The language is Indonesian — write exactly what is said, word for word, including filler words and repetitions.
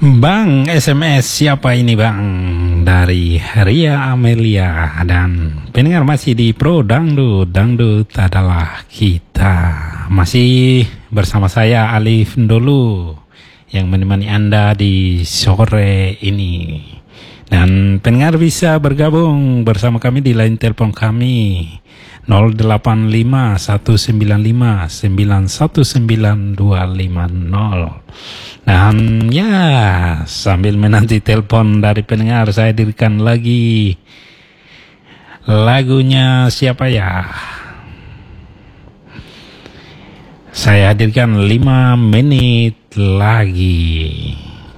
Bang, S M S siapa ini bang? Dari Ria Amelia. Dan pendengar masih di Pro Dangdut. Dangdut adalah kita. Masih bersama saya Alif dulu yang menemani Anda di sore ini. Dan pendengar bisa bergabung bersama kami di line telepon kami nol delapan lima satu sembilan lima sembilan satu sembilan dua lima nol. Dan ya, sambil menanti telepon dari pendengar, saya hadirkan lagi lagunya siapa ya? Saya hadirkan lima menit lagi.